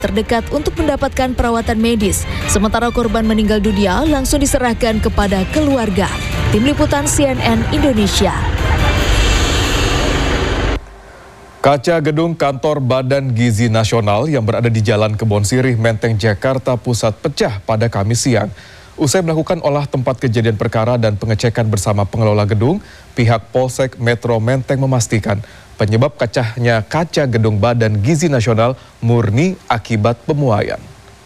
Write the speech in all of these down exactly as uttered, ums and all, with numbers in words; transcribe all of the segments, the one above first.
terdekat untuk mendapatkan perawatan medis. Sementara korban meninggal dunia langsung diserahkan kepada keluarga. Tim Liputan C N N Indonesia. Kaca gedung kantor Badan Gizi Nasional yang berada di Jalan Kebon Sirih, Menteng, Jakarta Pusat pecah pada Kamis siang. Usai melakukan olah tempat kejadian perkara dan pengecekan bersama pengelola gedung, pihak Polsek Metro Menteng memastikan penyebab pecahnya kaca gedung Badan Gizi Nasional murni akibat pemuaian.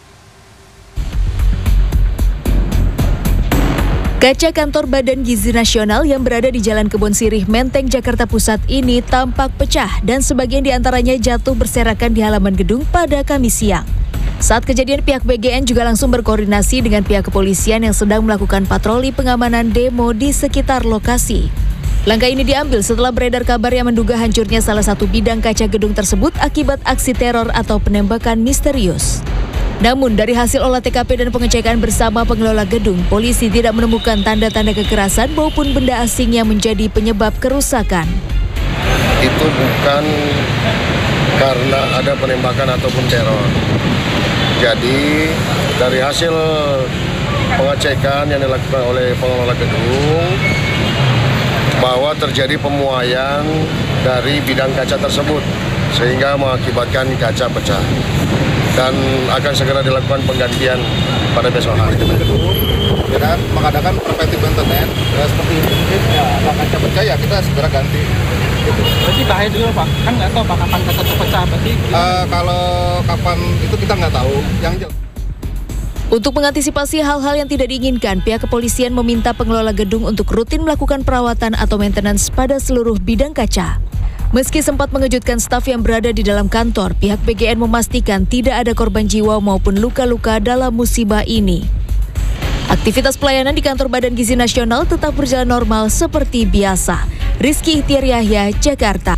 Kaca kantor Badan Gizi Nasional yang berada di Jalan Kebon Sirih, Menteng, Jakarta Pusat ini tampak pecah dan sebagian diantaranya jatuh berserakan di halaman gedung pada Kamis siang. Saat kejadian, pihak B G N juga langsung berkoordinasi dengan pihak kepolisian yang sedang melakukan patroli pengamanan demo di sekitar lokasi. Langkah ini diambil setelah beredar kabar yang menduga hancurnya salah satu bidang kaca gedung tersebut akibat aksi teror atau penembakan misterius. Namun dari hasil olah T K P dan pengecekan bersama pengelola gedung, polisi tidak menemukan tanda-tanda kekerasan maupun benda asing yang menjadi penyebab kerusakan. Itu bukan karena ada penembakan ataupun teror. Jadi dari hasil pengecekan yang dilakukan oleh pengelola gedung, bahwa terjadi pemuaian dari bidang kaca tersebut sehingga mengakibatkan kaca pecah. Dan akan segera dilakukan penggantian pada besok hari. Dan mengadakan preventive maintenance ya, seperti ini mungkin ya kaca pecah ya kita segera ganti. Gitu. Berarti bahaya juga Pak, kan nggak tahu Pak kapan kaca pecah berarti? Uh, kalau kapan itu kita nggak tahu. Yang jelas. Untuk mengantisipasi hal-hal yang tidak diinginkan, pihak kepolisian meminta pengelola gedung untuk rutin melakukan perawatan atau maintenance pada seluruh bidang kaca. Meski sempat mengejutkan staf yang berada di dalam kantor, pihak B G N memastikan tidak ada korban jiwa maupun luka-luka dalam musibah ini. Aktivitas pelayanan di kantor Badan Gizi Nasional tetap berjalan normal seperti biasa. Rizky Ihtiar Yahya, Jakarta.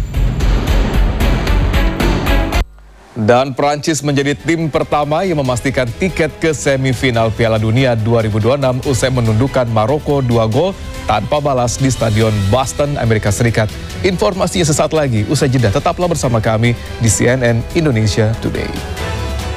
Dan Prancis menjadi tim pertama yang memastikan tiket ke semifinal Piala Dunia dua ribu dua puluh enam usai menundukkan Maroko dua gol tanpa balas di Stadion Boston, Amerika Serikat. Informasinya sesaat lagi, usai jeda tetaplah bersama kami di C N N Indonesia Today.